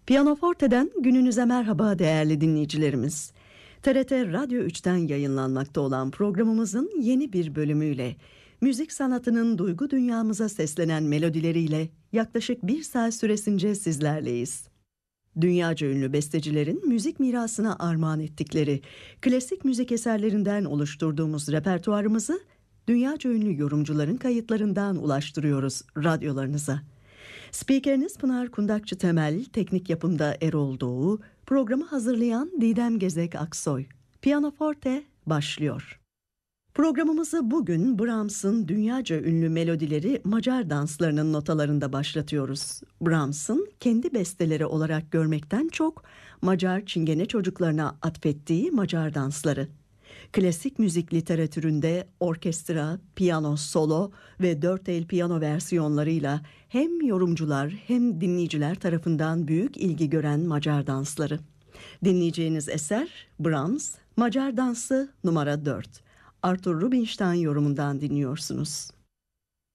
Pianoforte'den gününüze merhaba değerli dinleyicilerimiz. TRT Radyo 3'ten yayınlanmakta olan programımızın yeni bir bölümüyle müzik sanatının duygu dünyamıza seslenen melodileriyle yaklaşık bir saat süresince sizlerleyiz. Dünyaca ünlü bestecilerin müzik mirasına armağan ettikleri klasik müzik eserlerinden oluşturduğumuz repertuarımızı dünyaca ünlü yorumcuların kayıtlarından ulaştırıyoruz radyolarınıza. Spikeriniz Pınar Kundakçı Temel, teknik yapımda Erol Doğu, programı hazırlayan Didem Gezek Aksoy. Pianoforte başlıyor. Programımızı bugün Brahms'ın dünyaca ünlü melodileri Macar danslarının notalarında başlatıyoruz. Brahms'ın kendi besteleri olarak görmekten çok Macar Çingene çocuklarına atfettiği Macar dansları. Klasik müzik literatüründe orkestra, piyano solo ve dört el piyano versiyonlarıyla hem yorumcular hem dinleyiciler tarafından büyük ilgi gören Macar dansları. Dinleyeceğiniz eser Brahms, Macar Dansı numara 4. Arthur Rubinstein yorumundan dinliyorsunuz.